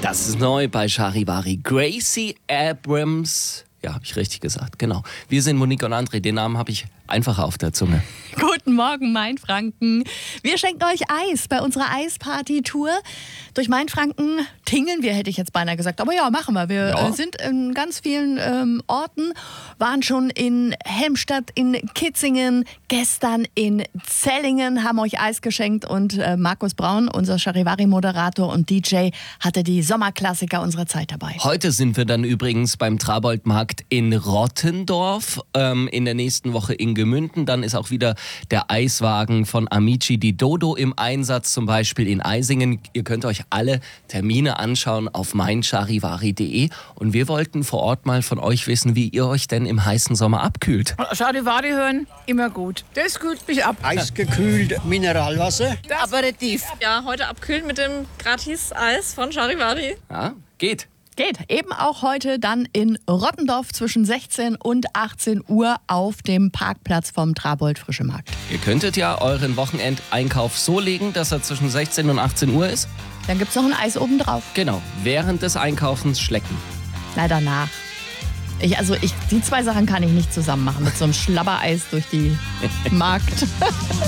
Das ist neu bei Charivari. Gracie Abrams. Ja, habe ich richtig gesagt, genau. Wir sind Monique und André, den Namen habe ich einfacher auf der Zunge. Guten Morgen, Mainfranken. Wir schenken euch Eis bei unserer Eisparty-Tour. Durch Mainfranken tingeln wir, hätte ich jetzt beinahe gesagt. Aber ja, machen wir. Wir sind in ganz vielen Orten, waren schon in Helmstadt, in Kitzingen, gestern in Zellingen, haben euch Eis geschenkt und Markus Braun, unser Charivari-Moderator und DJ, hatte die Sommerklassiker unserer Zeit dabei. Heute sind wir dann übrigens beim Traboldmarkt in Rottendorf, in der nächsten Woche in Gemünden. Dann ist auch wieder der Eiswagen von Amici di Dodo im Einsatz, zum Beispiel in Eisingen. Ihr könnt euch alle Termine anschauen auf meincharivari.de. Und wir wollten vor Ort mal von euch wissen, wie ihr euch denn im heißen Sommer abkühlt. Charivari hören, immer gut. Das kühlt mich ab. Eisgekühlt Mineralwasser. Aperitif. Ja, heute abkühlen mit dem Gratis-Eis von Charivari. Ja, geht. Geht. Eben auch heute dann in Rottendorf zwischen 16 und 18 Uhr auf dem Parkplatz vom Trabold Frische Markt. Ihr könntet ja euren Wochenendeinkauf so legen, dass er zwischen 16 und 18 Uhr ist. Dann gibt es noch ein Eis obendrauf. Genau, während des Einkaufens schlecken. Leider nach. Die zwei Sachen kann ich nicht zusammen machen. Mit so einem Schlabbereis durch die Markt.